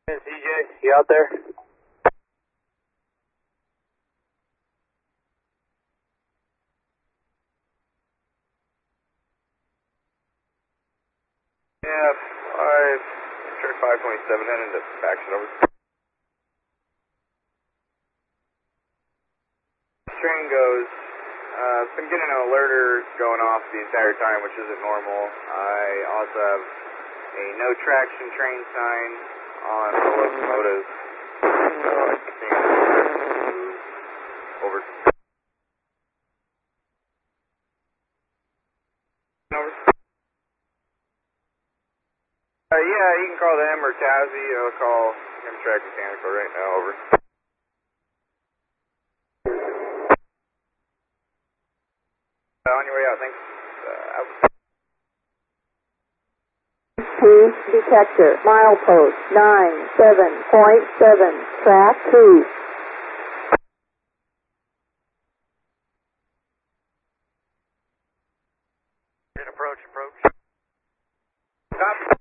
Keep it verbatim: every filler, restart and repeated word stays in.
C J, you out there? Yeah, five, sure, five twenty-seven, heading to faction over. Train goes, uh, I've been getting an alerter going off the entire time, which isn't normal. I also have a no traction train sign on the locomotive, so I continue to move over. Over. Uh, yeah, you can call them or Tazzy. I'll call Amtrak Mechanical right now, over. Uh, on your way out, thanks. Uh, out. Two detector, milepost nine seven point seven, track two. Approach, approach. Stop.